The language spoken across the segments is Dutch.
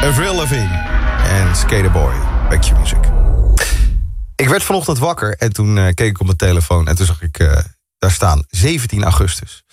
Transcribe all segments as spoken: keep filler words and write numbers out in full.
Avril Lavigne en Skaterboy bij Q-Music. Ik werd vanochtend wakker en toen uh, keek ik op mijn telefoon en toen zag ik uh, daar staan zeventien augustus.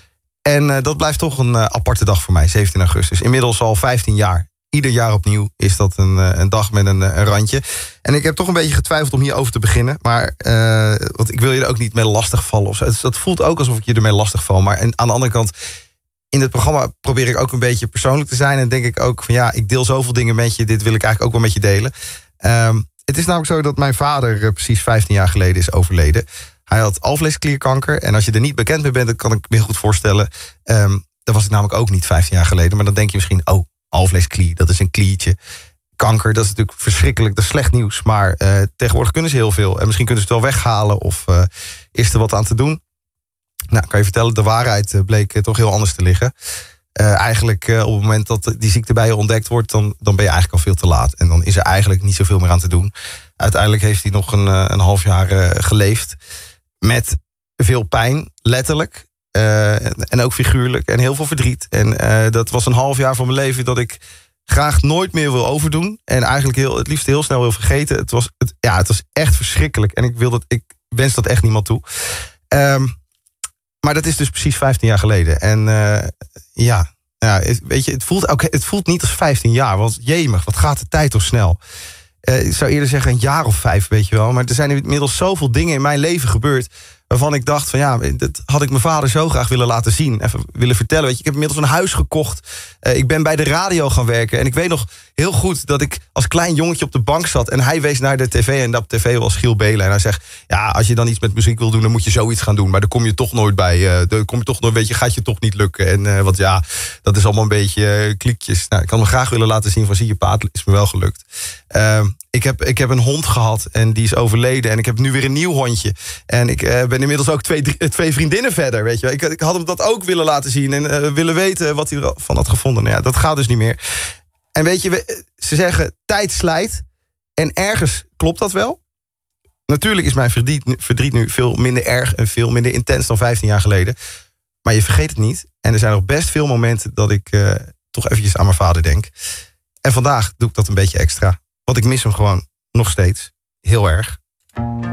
En uh, dat blijft toch een uh, aparte dag voor mij, zeventien augustus. Inmiddels al vijftien jaar. Ieder jaar opnieuw is dat een, uh, een dag met een, uh, een randje. En ik heb toch een beetje getwijfeld om hierover te beginnen. Maar uh, want ik wil je er ook niet mee lastigvallen of zo. Het, dat voelt ook alsof ik je ermee lastigval. Maar en aan de andere kant, in het programma probeer ik ook een beetje persoonlijk te zijn. En denk ik ook van ja, ik deel zoveel dingen met je. Dit wil ik eigenlijk ook wel met je delen. Um, het is namelijk zo dat mijn vader uh, precies vijftien jaar geleden is overleden. Hij had alvleesklierkanker. En als je er niet bekend mee bent, dat kan ik me heel goed voorstellen. Um, dat was ik namelijk ook niet vijftien jaar geleden. Maar dan denk je misschien, oh, alvleesklier, dat is een kliertje. Kanker, dat is natuurlijk verschrikkelijk, dat is slecht nieuws. Maar uh, tegenwoordig kunnen ze heel veel. En misschien kunnen ze het wel weghalen of uh, is er wat aan te doen. Nou, kan je vertellen, de waarheid uh, bleek uh, toch heel anders te liggen. Uh, eigenlijk uh, op het moment dat die ziekte bij je ontdekt wordt, dan, dan ben je eigenlijk al veel te laat. En dan is er eigenlijk niet zoveel meer aan te doen. Uiteindelijk heeft hij nog een, uh, een half jaar uh, geleefd. Met veel pijn, letterlijk. Uh, en ook figuurlijk. En heel veel verdriet. En uh, dat was een half jaar van mijn leven dat ik graag nooit meer wil overdoen. En eigenlijk heel, het liefst heel snel wil vergeten. Het was, het, ja, het was echt verschrikkelijk. En ik, wil dat, ik wens dat echt niemand toe. Um, maar dat is dus precies vijftien jaar geleden. En uh, ja, ja, weet je, het voelt, ook, het voelt niet als vijftien jaar. Want jemig, wat gaat de tijd toch snel. Uh, ik zou eerder zeggen een jaar of vijf, weet je wel. Maar er zijn inmiddels zoveel dingen in mijn leven gebeurd waarvan ik dacht van ja, dat had ik mijn vader zo graag willen laten zien. Even willen vertellen. Weet je, ik heb inmiddels een huis gekocht. Uh, ik ben bij de radio gaan werken. En ik weet nog heel goed dat ik als klein jongetje op de bank zat. En hij wees naar de tv. En op tv was Giel Belen. En hij zegt, ja, als je dan iets met muziek wil doen, dan moet je zoiets gaan doen. Maar daar kom je toch nooit bij. Uh, daar kom je toch nooit, weet je, gaat je toch niet lukken. En uh, want ja, dat is allemaal een beetje uh, kliekjes. Nou, ik kan me graag willen laten zien van zie je paard, is me wel gelukt. Uh, ik, heb, ik heb een hond gehad en die is overleden. En ik heb nu weer een nieuw hondje. En ik uh, ben inmiddels ook twee, drie, twee vriendinnen verder, weet je. Ik, ik had hem dat ook willen laten zien en uh, willen weten wat hij ervan had gevonden. Nou ja, dat gaat dus niet meer. En weet je, we, ze zeggen tijd slijt. En ergens klopt dat wel. Natuurlijk is mijn verdriet, verdriet nu veel minder erg en veel minder intens dan vijftien jaar geleden. Maar je vergeet het niet. En er zijn nog best veel momenten dat ik uh, toch eventjes aan mijn vader denk. En vandaag doe ik dat een beetje extra. Want ik mis hem gewoon nog steeds heel erg.